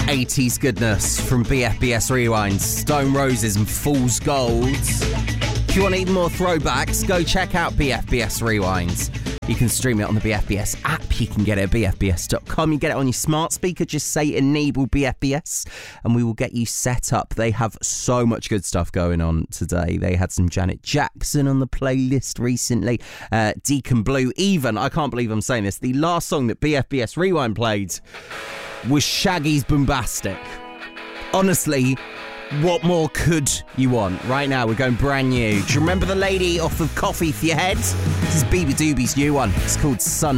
80s goodness from BFBS Rewinds, Stone Roses and Fool's Gold. If you want even more throwbacks, go check out BFBS Rewinds. You can stream it on the BFBS app. You can get it at bfbs.com. You get it on your smart speaker. Just say enable BFBS and we will get you set up. They have so much good stuff going on today. They had some Janet Jackson on the playlist recently. Deacon Blue. Even, I can't believe I'm saying this, the last song that BFBS Rewind played was Shaggy's Boombastic. Honestly, what more could you want? Right now, we're going brand new. Do you remember the lady off of Coffee for Your Head? This is Bieber Doobie's new one. It's called Sun.